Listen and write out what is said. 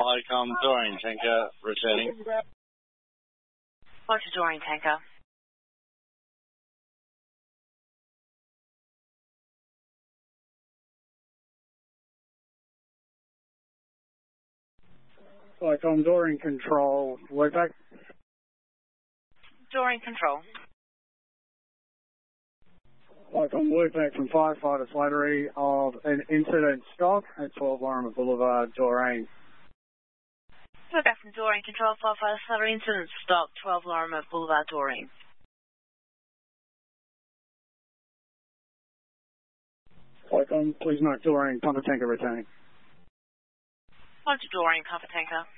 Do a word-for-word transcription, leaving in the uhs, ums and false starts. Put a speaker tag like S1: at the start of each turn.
S1: Locom Doreen Tanker returning.
S2: Roger, Doreen Tanker.
S3: Locom Doreen Control, Wayback.
S2: Doreen Control.
S3: Locom Wayback from Firefighter Slattery of an incident stock at twelve Lorimer Boulevard, Doreen.
S2: We're back from Doreen Control, Firefighter Slattery, incident stock, twelve Lorimer Boulevard, Doreen.
S3: Locom, please mark Doreen, Pumper Tanker returning.
S2: Roger, Doreen, Pumper Tanker.